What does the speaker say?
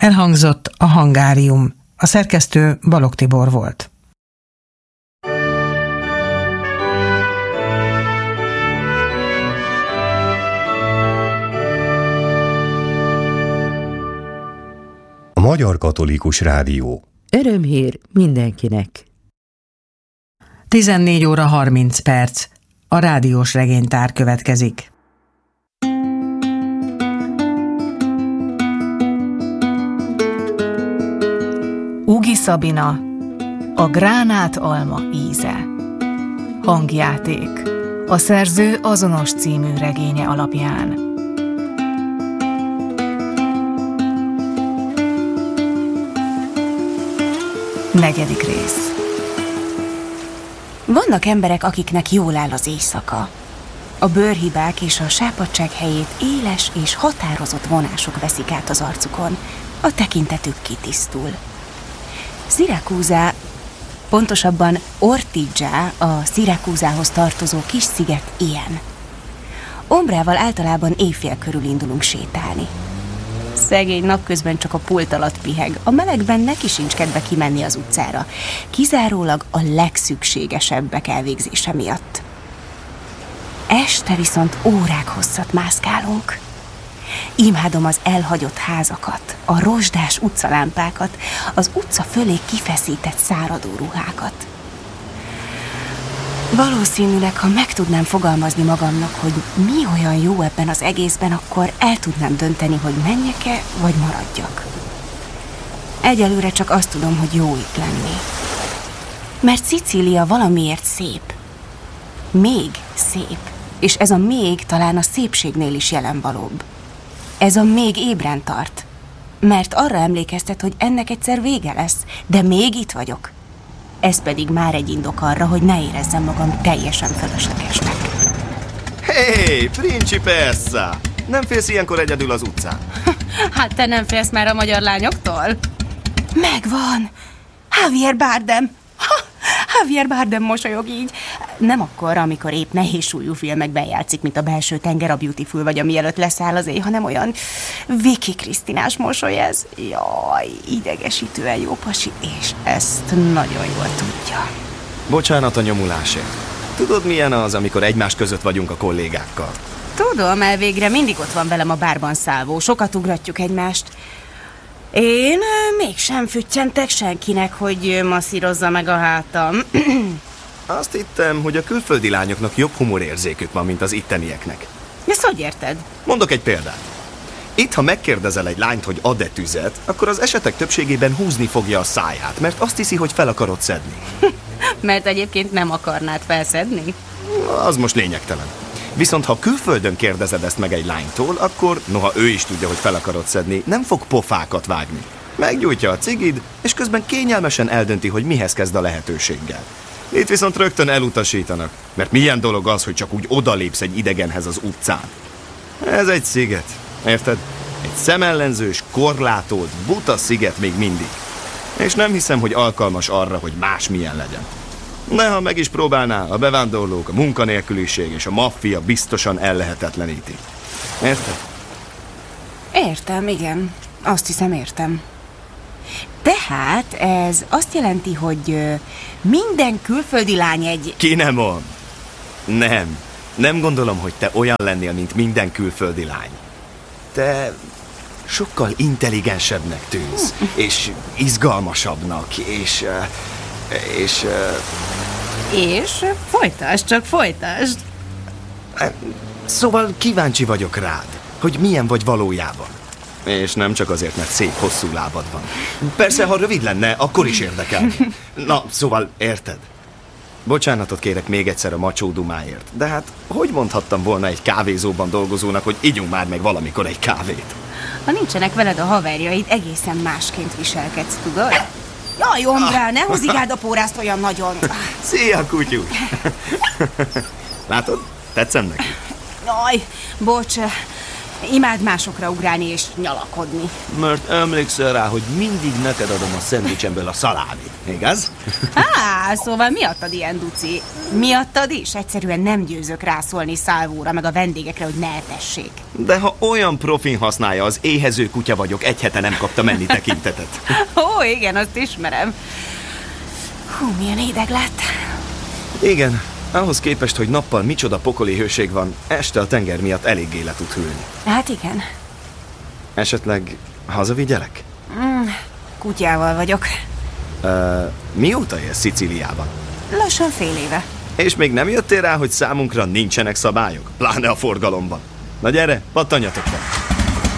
Elhangzott a Hangárium. A szerkesztő Balogh Tibor volt. A Magyar Katolikus Rádió. Örömhír mindenkinek. 14 óra 30 perc. A rádiós regénytár következik. Ugi Szabina, a gránátalma íze. Hangjáték. A szerző azonos című regénye alapján. Negyedik rész. Vannak emberek, akiknek jól áll az éjszaka. A bőrhibák és a sápadság helyét éles és határozott vonások veszik át az arcukon. A tekintetük kitisztul. Szirakúza, pontosabban Ortigia, a Szirakúzához tartozó kis sziget ilyen. Ombrával általában éjfél körül indulunk sétálni. Szegény napközben csak a pult alatt piheg, a melegben neki sincs kedve kimenni az utcára, kizárólag a legszükségesebbek elvégzése miatt. Este viszont órák hosszat mászkálunk. Imádom az elhagyott házakat, a rozsdás utcalámpákat, az utca fölé kifeszített száradó ruhákat. Valószínűleg, ha meg tudnám fogalmazni magamnak, hogy mi olyan jó ebben az egészben, akkor el tudnám dönteni, hogy menjek-e, vagy maradjak. Egyelőre csak azt tudom, hogy jó itt lenni. Mert Szicília valamiért szép. Még szép. És ez a még talán a szépségnél is jelenvalóbb. Ez a még ébren tart. Mert arra emlékeztet, hogy ennek egyszer vége lesz, de még itt vagyok. Ez pedig már egy indok arra, hogy ne érezzem magam teljesen fölöslegesnek. Hé, Principessa! Nem félsz ilyenkor egyedül az utcán? Hát te nem félsz már a magyar lányoktól? Megvan! Javier Bardem! Javier Bardem mosolyog így. Nem akkor, amikor épp nehézsúlyú filmekben játszik, mint a Belső tenger, a Beautiful vagy a Mielőtt leszáll az éj, hanem olyan Vicky Krisztinás mosoly ez. Jaj, idegesítően jó pasi, és ezt nagyon jól tudja. Bocsánat a nyomulásért. Tudod, milyen az, amikor egymás között vagyunk a kollégákkal? Tudom, elvégre mindig ott van velem a bárban Szálvó, sokat ugratjuk egymást. Én mégsem füttyentek senkinek, hogy masszírozza meg a hátam. Azt hittem, hogy a külföldi lányoknak jobb humorérzékük van, mint az ittenieknek. Ezt hogy érted? Mondok egy példát. Itt, ha megkérdezel egy lányt, hogy ad-e tüzet, akkor az esetek többségében húzni fogja a száját, mert azt hiszi, hogy fel akarod szedni. Mert egyébként nem akarnád felszedni? Az most lényegtelen. Viszont ha külföldön kérdezed ezt meg egy lánytól, akkor, noha ő is tudja, hogy fel akarod szedni, nem fog pofákat vágni. Meggyújtja a cigid, és közben kényelmesen eldönti, hogy mihez kezd a lehetőséggel. Itt viszont rögtön elutasítanak, mert milyen dolog az, hogy csak úgy odalépsz egy idegenhez az utcán. Ez egy sziget, érted? Egy szemellenzős, korlátolt, buta sziget még mindig. És nem hiszem, hogy alkalmas arra, hogy másmilyen legyen. De ha meg is próbálná, a bevándorlók, a munkanélküliség és a maffia biztosan ellehetetleníti. Érted? Értem, igen. Azt hiszem, értem. Tehát ez azt jelenti, hogy minden külföldi lány egy... Ki nem mond? Nem gondolom, hogy te olyan lennél, mint minden külföldi lány. Te sokkal intelligensebbnek tűnsz, és izgalmasabbnak, és folytasd, csak folytasd. Szóval kíváncsi vagyok rád, hogy milyen vagy valójában. És nem csak azért, mert szép hosszú lábad van. Persze, ha rövid lenne, akkor is érdekel. Na, szóval érted? Bocsánatot kérek még egyszer a macsó dumáért, de hát hogy mondhattam volna egy kávézóban dolgozónak, hogy igyunk már meg valamikor egy kávét? Ha nincsenek veled a haverjaid, egészen másként viselkedsz, tudod? Jaj, Ombrá, ne hozz igád a pórázt olyan nagyon. Szia, kutyus! Látod? Tetszem neki? Jaj, bocs, Imád másokra ugrálni és nyalakodni. Mert emlékszel rá, hogy mindig neked adom a szendvicsemből a szalámit, igaz? Szóval miattad ilyen duci? Miattad is? Egyszerűen nem győzök rászólni Szálvóra meg a vendégekre, hogy ne etessék. De ha olyan profin használja, az éhező kutya vagyok, egy hete nem kapta menni tekintetet. Ó, igen, azt ismerem. Hú, milyen édeg lett. Igen, ahhoz képest, hogy nappal micsoda pokoli hőség van, este a tenger miatt eléggé le tud hűlni. Hát igen. Esetleg hazavigyelek? Kutyával vagyok. Mióta élsz Szicíliában? Lassan fél éve. És még nem jöttél rá, hogy számunkra nincsenek szabályok, pláne a forgalomban. Na gyere, pattanjatok fel!